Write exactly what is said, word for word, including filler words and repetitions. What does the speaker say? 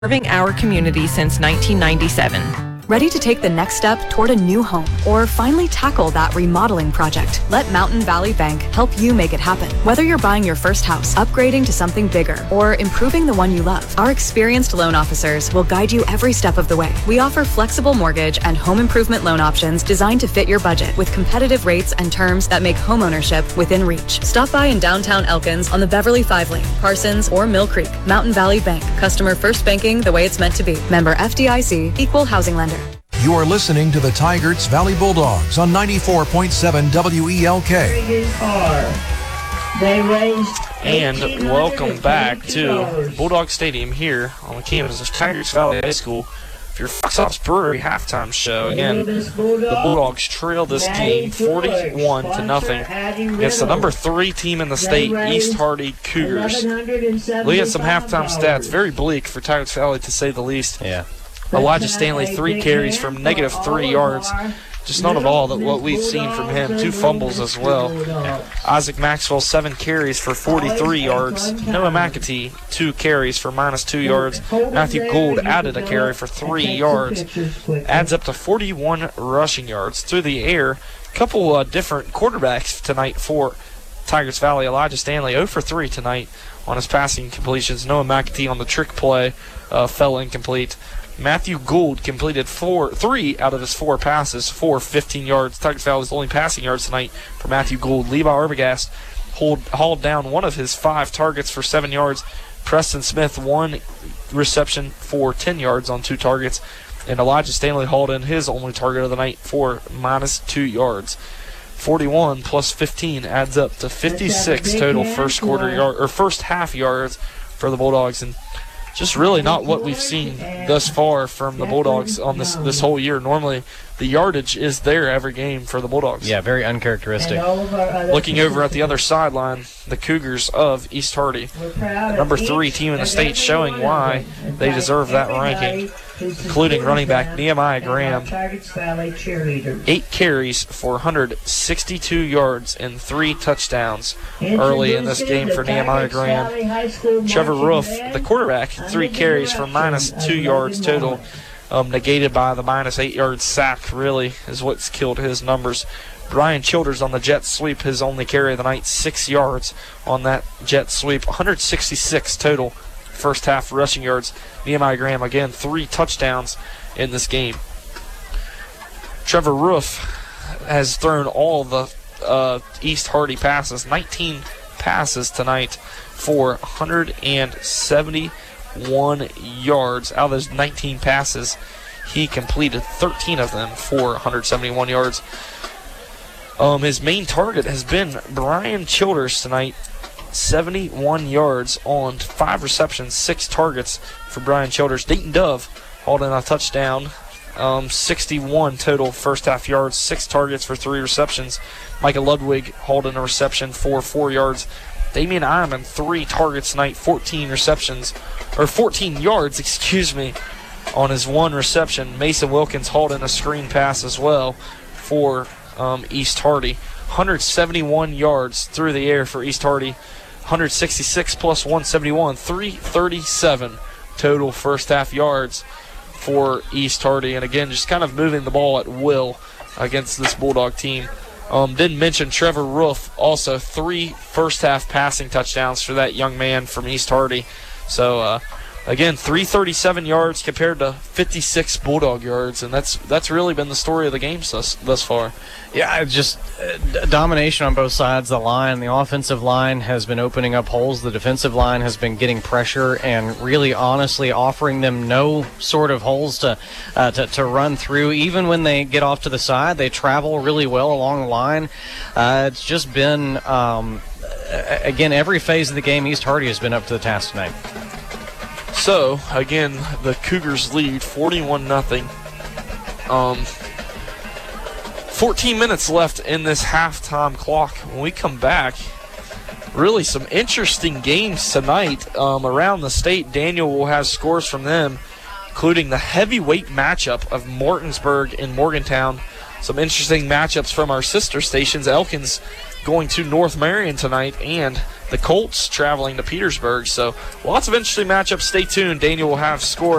serving our community since nineteen ninety-seven. Ready to take the next step toward a new home or finally tackle that remodeling project? Let Mountain Valley Bank help you make it happen. Whether you're buying your first house, upgrading to something bigger, or improving the one you love, our experienced loan officers will guide you every step of the way. We offer flexible mortgage and home improvement loan options designed to fit your budget with competitive rates and terms that make homeownership within reach. Stop by in downtown Elkins on the Beverly five lane, Parsons, or Mill Creek. Mountain Valley Bank. Customer first banking the way it's meant to be. Member F D I C. Equal housing lender. You are listening to the Tygarts Valley Bulldogs on ninety-four point seven W E L K. And welcome back to Bulldog Stadium here on the campus of Tygarts Valley High School for your Fox Hops Brewery halftime show. Again, the Bulldogs trail this game forty-one to nothing against the number three team in the state, East Hardy Cougars. Look at some halftime stats, very bleak for Tygarts Valley to say the least. Yeah. Elijah Stanley, three carries from negative three yards. Just not at all that what we've seen from him. Two fumbles as well. Isaac Maxwell, seven carries for forty-three yards. Noah McAtee, two carries for minus two yards. Matthew Gould added a carry for three yards. Adds up to forty-one rushing yards. Through the air, a couple uh, different quarterbacks tonight for Tygarts Valley. Elijah Stanley, zero for three tonight on his passing completions. Noah McAtee on the trick play uh, fell incomplete. Matthew Gould completed four, three out of his four passes for fifteen yards. Tygarts Valley's only passing yards tonight for Matthew Gould. Levi Arbogast hold, hauled down one of his five targets for seven yards. Preston Smith, one reception for ten yards on two targets. And Elijah Stanley hauled in his only target of the night for minus two yards. forty-one plus fifteen adds up to fifty-six total first quarter yard or first half yards for the Bulldogs. And just really not what we've seen thus far from the Bulldogs on this this whole year. Normally, the yardage is there every game for the Bulldogs. Yeah, very uncharacteristic. Looking over at the other sideline, the Cougars of East Hardy, the number three team in the state, showing why they deserve that ranking, including running back Nehemiah Graham. Eight carries for one hundred sixty-two yards and three touchdowns early in this game for Nehemiah Graham. Trevor Roof, the quarterback, three carries for minus two yards total, um, negated by the minus eight-yard sack, really, is what's killed his numbers. Brian Childers on the jet sweep, his only carry of the night, six yards on that jet sweep. one hundred sixty-six total first half rushing yards. Nehemiah Graham, again, three touchdowns in this game. Trevor Roof has thrown all the uh, East Hardy passes, nineteen passes tonight for one hundred seventy-one yards. Out of those nineteen passes, he completed thirteen of them for one hundred seventy-one yards. Um, his main target has been Brian Childers tonight. seventy-one yards on five receptions, six targets for Brian Childers. Dayton Dove hauled in a touchdown. Um, sixty-one total first half yards, six targets for three receptions. Micah Ludwig hauled in a reception for four yards. Damian Iman, three targets tonight, fourteen receptions, or fourteen yards, excuse me, on his one reception. Mason Wilkins hauled in a screen pass as well for um, East Hardy. one hundred seventy-one yards through the air for East Hardy. one hundred sixty-six plus one seventy-one, three thirty-seven total first half yards for East Hardy. And again, just kind of moving the ball at will against this Bulldog team. Um, didn't mention Trevor Roof, also three first half passing touchdowns for that young man from East Hardy. So uh, again, three thirty-seven yards compared to fifty-six Bulldog yards, and that's that's really been the story of the game thus, thus far. Yeah, just uh, domination on both sides of the line. The offensive line has been opening up holes. The defensive line has been getting pressure and really honestly offering them no sort of holes to, uh, to, to run through. Even when they get off to the side, they travel really well along the line. Uh, it's just been, um, again, every phase of the game, East Hardy has been up to the task tonight. So, again, the Cougars lead forty-one nothing. Um, fourteen minutes left in this halftime clock. When we come back, really some interesting games tonight um, around the state. Daniel will have scores from them, including the heavyweight matchup of Martinsburg and Morgantown. Some interesting matchups from our sister stations. Elkins going to North Marion tonight, and the Colts traveling to Petersburg. So lots of interesting matchups. Stay tuned. Daniel will have scores